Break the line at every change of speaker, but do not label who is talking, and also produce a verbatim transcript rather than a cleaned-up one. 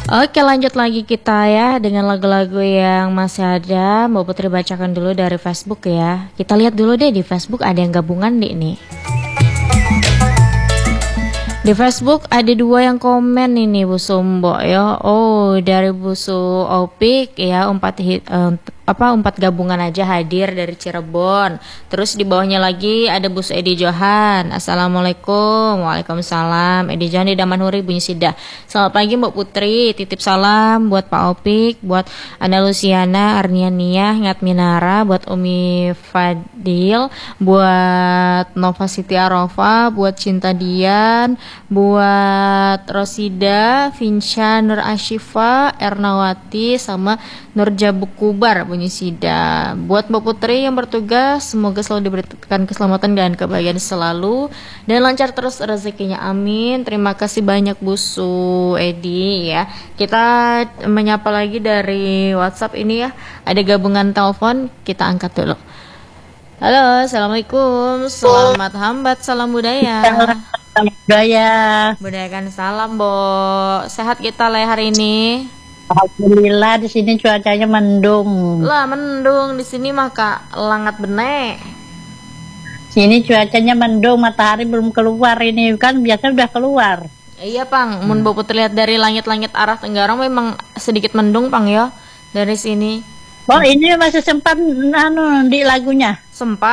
Oke, lanjut lagi kita ya dengan lagu-lagu yang masih ada. Mbak Putri bacakan dulu dari Facebook ya. Kita lihat dulu deh di Facebook ada yang gabungan deh nih. Di Facebook ada dua yang komen ini Bu Sumbo ya. Oh, dari Bu Su Opik ya, empat hit, eh, apa empat gabungan aja hadir dari Cirebon. Terus di bawahnya lagi ada Bu Edi Johan. Assalamualaikum. Waalaikumsalam. Edi Johan di Damanhuri bunyi Sidah. Selamat pagi Mbak Putri. Titip salam buat Pak Opik, buat Ana Luciana, Arniania, Ngat Minara, buat Umi Fadil, buat Nova Siti Arofa, buat Cinta Dian, buat Rosida, Vinsya, Nur Ashifa, Ernawati, sama Nur Jabukubar bunyi Sida. Buat Mbak Putri yang bertugas, semoga selalu diberikan keselamatan dan kebahagiaan selalu dan lancar terus rezekinya, amin. Terima kasih banyak Bu Su Edi ya. Kita menyapa lagi dari WhatsApp ini ya. Ada gabungan telepon, kita angkat dulu. Halo, assalamualaikum. Selamat hambat, salam budaya.
Salam budaya.
Budayakan salam, Bo. Sehat kita lah hari ini.
Alhamdulillah, di sini cuacanya mendung.
Lah mendung di sini mah Kak, langat benek.
Sini cuacanya mendung, matahari belum keluar ini kan biasa udah keluar.
Iya Pang, mun Bo Putri lihat dari langit-langit arah tenggara memang sedikit mendung Pang ya dari sini.
Oh ini masih sempat anu di lagunya.
Sempat